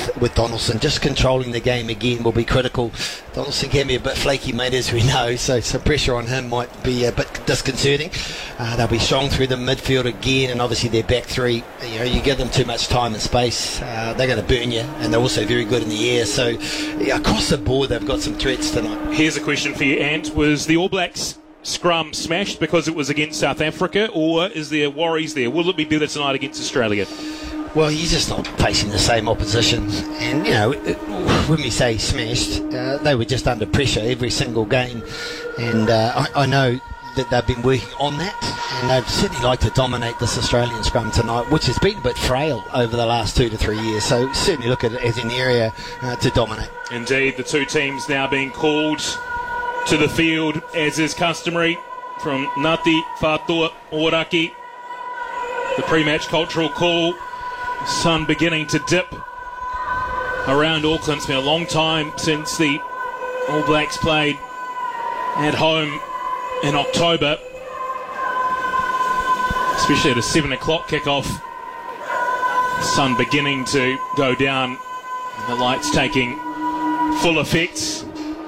with Donaldson. Just controlling the game again will be critical. Donaldson can be a bit flaky, mate, as we know, so some pressure on him might be a bit disconcerting. They'll be strong through the midfield again, and obviously their back three, you give them too much time and space, they're going to burn you, and they're also very good in the air. So across the board they've got some threats tonight. Here's a question for you, Ant. Was the All Blacks scrum smashed because it was against South Africa, or is there worries there? Will it be better tonight against Australia? Well, you're just not facing the same opposition, and when we say smashed, they were just under pressure every single game, and I know that they've been working on that, and they'd certainly like to dominate this Australian scrum tonight, which has been a bit frail over the last 2 to 3 years, so certainly look at it as an area to dominate. Indeed, the two teams now being called to the field, as is customary, from Ngāti Whātua Ōrākei. The pre-match cultural call, sun beginning to dip around Auckland. It's been a long time since the All Blacks played at home in October, especially at a 7 o'clock kickoff. Sun beginning to go down and the lights taking full effect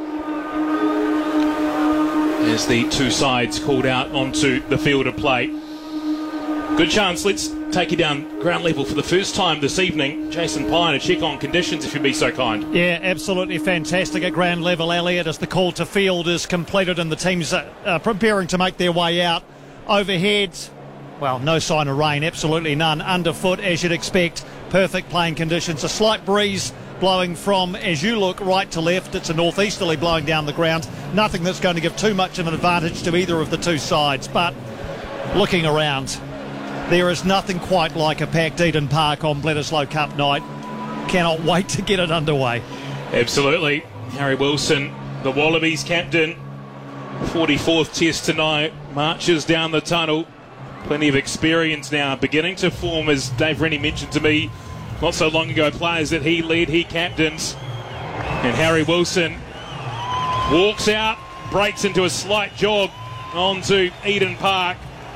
as the two sides called out onto the field of play. Good chance, let's take you down ground level for the first time this evening. Jason Pine, a check on conditions, if you'd be so kind. Yeah, absolutely fantastic at ground level, Elliot, as the call to field is completed and the teams are preparing to make their way out. Overhead, well, no sign of rain, absolutely none. Underfoot, as you'd expect, perfect playing conditions. A slight breeze blowing from, as you look, right to left. It's a northeasterly blowing down the ground. Nothing that's going to give too much of an advantage to either of the two sides. But looking around, there is nothing quite like a packed Eden Park on Bledisloe Cup night. Cannot wait to get it underway. Absolutely. Harry Wilson, the Wallabies captain, 44th test tonight, marches down the tunnel. Plenty of experience now, beginning to form, as Dave Rennie mentioned to me not so long ago, players that he led, he captains. And Harry Wilson walks out, breaks into a slight jog onto Eden Park.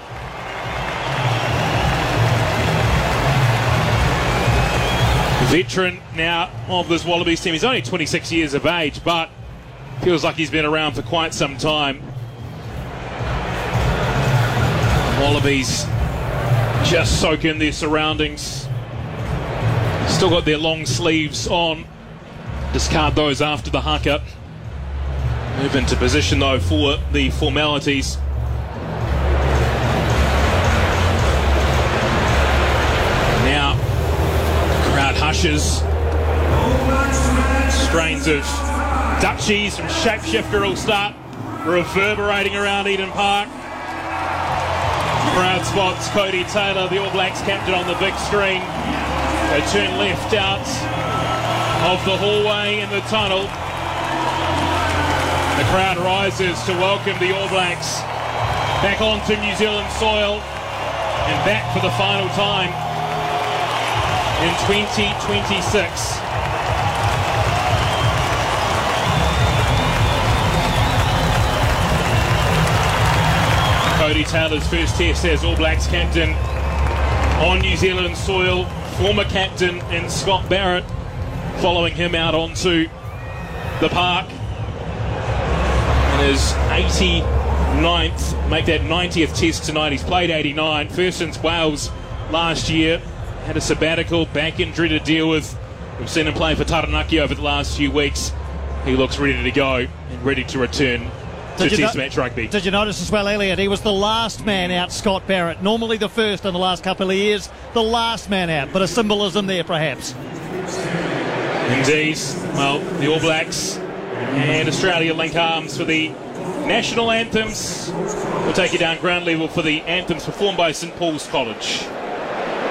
Veteran now of this Wallabies team. He's only 26 years of age, but feels like he's been around for quite some time. Wallabies just soak in their surroundings. Still got their long sleeves on. Discard those after the haka. Move into position though for the formalities. Now, crowd hushes. Strains of Dutchies from Shapeshifter will start reverberating around Eden Park. Crowd spots Cody Taylor, the All Blacks captain, on the big screen. They turn left out of the hallway in the tunnel. The crowd rises to welcome the All Blacks back onto New Zealand soil and back for the final time in 2026. Cody Taylor's first test as All Blacks captain on New Zealand soil. Former captain in Scott Barrett following him out onto the park. And his 89th, make that 90th test tonight. He's played 89, first since Wales last year. Had a sabbatical, back injury to deal with. We've seen him play for Taranaki over the last few weeks. He looks ready to go and ready to return to Test match rugby. Did you notice as well, Elliot, he was the last man out, Scott Barrett. Normally the first in the last couple of years, the last man out. But a symbolism there, perhaps. Indeed. Well, the All Blacks and Australia link arms for the national anthems. We'll take you down ground level for the anthems performed by St Paul's College.